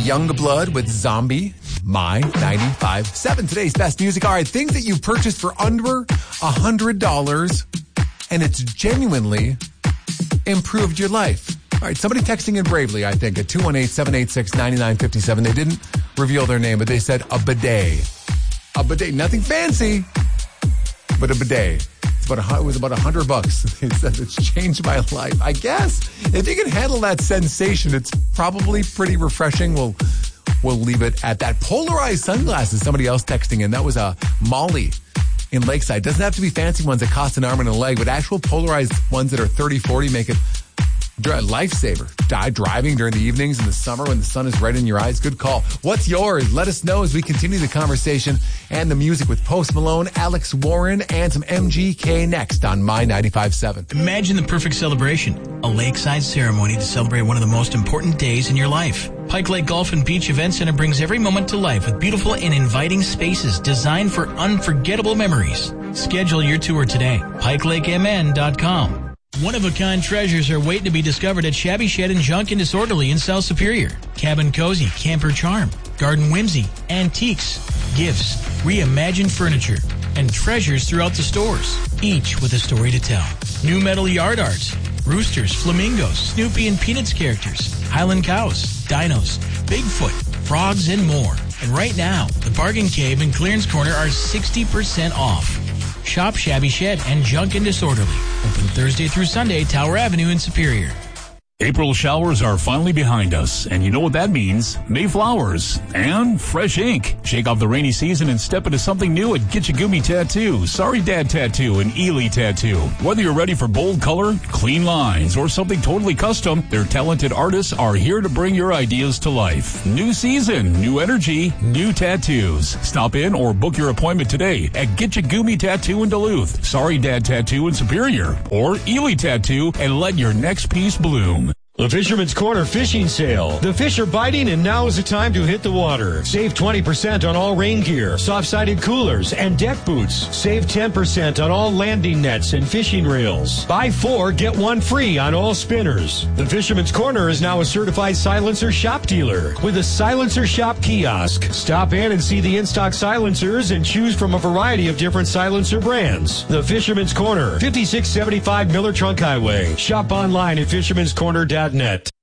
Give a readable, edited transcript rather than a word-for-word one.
Youngblood with Zombie. My 95.7. Today's best music. All right, things that you purchased for under $100 and it's genuinely improved your life. All right, somebody texting in bravely, I think, at 218-786-9957. They didn't reveal their name, but they said a bidet. A bidet, nothing fancy, but a bidet. It was about $100. They said it's changed my life. I guess if you can handle that sensation, it's probably pretty refreshing. We'll leave it at that. Polarized sunglasses. Somebody else texting in. That was a Molly in Lakeside. Doesn't have to be fancy ones that cost an arm and a leg, but actual polarized ones that are 30, 40 make it a lifesaver. Driving during the evenings in the summer when the sun is right in your eyes. Good call. What's yours? Let us know as we continue the conversation and the music with Post Malone, Alex Warren, and some MGK next on My 95.7. Imagine the perfect celebration. A lakeside ceremony to celebrate one of the most important days in your life. Pike Lake Golf and Beach Event Center brings every moment to life with beautiful and inviting spaces designed for unforgettable memories. Schedule your tour today. PikeLakeMN.com. One-of-a-kind treasures are waiting to be discovered at Shabby Shed and Junk and Disorderly in South Superior. Cabin Cozy, Camper Charm, Garden Whimsy, antiques, gifts, reimagined furniture, and treasures throughout the stores, each with a story to tell. New metal yard art, roosters, flamingos, Snoopy and Peanuts characters, Highland cows, dinos, Bigfoot, frogs, and more. And right now, the Bargain Cave and Clearance Corner are 60% off. Shop Shabby Shed and Junk and Disorderly. Open Thursday through Sunday, Tower Avenue in Superior. April showers are finally behind us, and you know what that means. May flowers and fresh ink. Shake off the rainy season and step into something new at Gitchagumi Tattoo, Sorry Dad Tattoo, and Ely Tattoo. Whether you're ready for bold color, clean lines, or something totally custom, their talented artists are here to bring your ideas to life. New season, new energy, new tattoos. Stop in or book your appointment today at Gitchagumi Tattoo in Duluth, Sorry Dad Tattoo in Superior, or Ely Tattoo, and let your next piece bloom. The Fisherman's Corner Fishing Sale. The fish are biting and now is the time to hit the water. Save 20% on all rain gear, soft-sided coolers, and deck boots. Save 10% on all landing nets and fishing reels. Buy 4, get 1 free on all spinners. The Fisherman's Corner is now a certified silencer shop dealer with a silencer shop kiosk. Stop in and see the in-stock silencers and choose from a variety of different silencer brands. The Fisherman's Corner, 5675 Miller Trunk Highway. Shop online at fishermanscorner.net.